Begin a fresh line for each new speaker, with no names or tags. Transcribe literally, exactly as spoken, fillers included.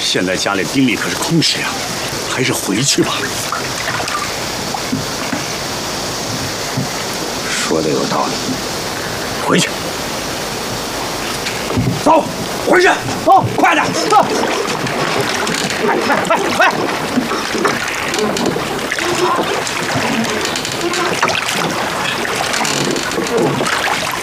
现在家里丁力可是空实呀，还是回去吧。说的有道理，回去。走，回去，走，快点，走，快快快快！